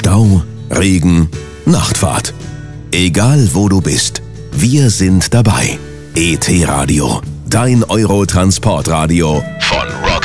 Stau, Regen, Nachtfahrt. Egal wo du bist, wir sind dabei. ET Radio, dein Euro-Transportradio von Rock